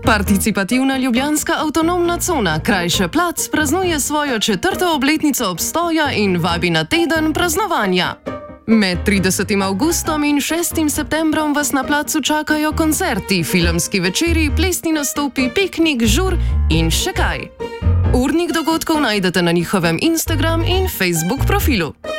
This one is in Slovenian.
Participativna ljubljanska avtonomna cona Krajše plac praznuje svojo 4. obletnico obstoja in vabi na teden praznovanja. Med 30. avgustom in 6. septembrom vas na placu čakajo koncerti, filmski večeri, plesni nastopi, piknik, žur in še kaj. Urnik dogodkov najdete na njihovem Instagram in Facebook profilu.